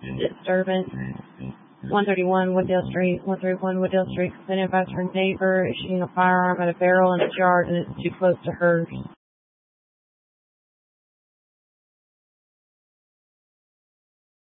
disturbance. 131 Wooddale Street, 131 Wooddale Street. Been advised her neighbor is shooting a firearm at a barrel in his yard and it's too close to hers.